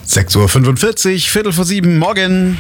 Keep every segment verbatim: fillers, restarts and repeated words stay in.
sechs Uhr fünfundvierzig, Viertel vor sieben, morgen.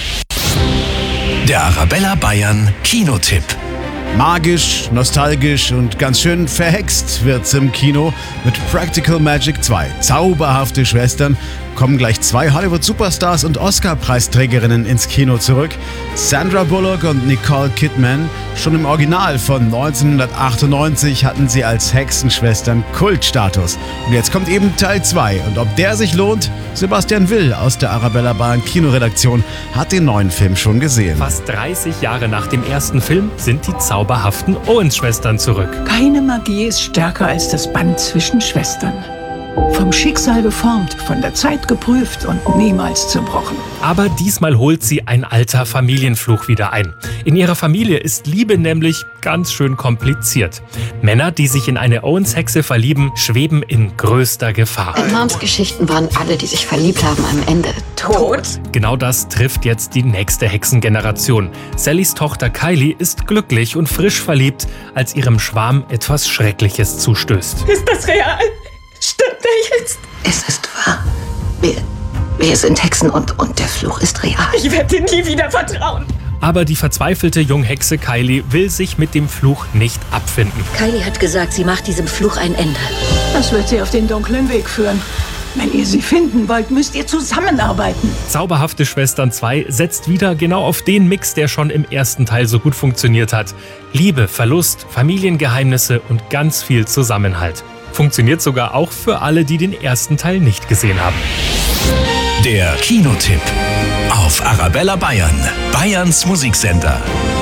Der Arabella Bayern Kinotipp. Magisch, nostalgisch und ganz schön verhext wird's im Kino mit Practical Magic zwei. Zauberhafte Schwestern kommen gleich zwei Hollywood-Superstars und Oscar-Preisträgerinnen ins Kino zurück. Sandra Bullock und Nicole Kidman. Schon im Original von neunzehnhundertachtundneunzig hatten sie als Hexenschwestern Kultstatus. Und jetzt kommt eben Teil zwei. Und ob der sich lohnt? Sebastian Will aus der Arabella Bayern Kinoredaktion hat den neuen Film schon gesehen. Fast dreißig Jahre nach dem ersten Film sind die zauberhaften Owens-Schwestern zurück. Keine Magie ist stärker als das Band zwischen Schwestern. Vom Schicksal geformt, von der Zeit geprüft und niemals zerbrochen. Aber diesmal holt sie ein alter Familienfluch wieder ein. In ihrer Familie ist Liebe nämlich ganz schön kompliziert. Männer, die sich in eine Owens-Hexe verlieben, schweben in größter Gefahr. In Moms Geschichten waren alle, die sich verliebt haben, am Ende tot. Genau das trifft jetzt die nächste Hexengeneration. Sallys Tochter Kylie ist glücklich und frisch verliebt, als ihrem Schwarm etwas Schreckliches zustößt. Ist das real? Stimmt er jetzt? Es ist wahr. Wir, wir sind Hexen und, und der Fluch ist real. Ich werde dir nie wieder vertrauen. Aber die verzweifelte Junghexe Kylie will sich mit dem Fluch nicht abfinden. Kylie hat gesagt, sie macht diesem Fluch ein Ende. Das wird sie auf den dunklen Weg führen. Wenn ihr sie finden wollt, müsst ihr zusammenarbeiten. Zauberhafte Schwestern zwei setzt wieder genau auf den Mix, der schon im ersten Teil so gut funktioniert hat. Liebe, Verlust, Familiengeheimnisse und ganz viel Zusammenhalt. Funktioniert sogar auch für alle, die den ersten Teil nicht gesehen haben. Der Kinotipp auf Arabella Bayern, Bayerns Musiksender.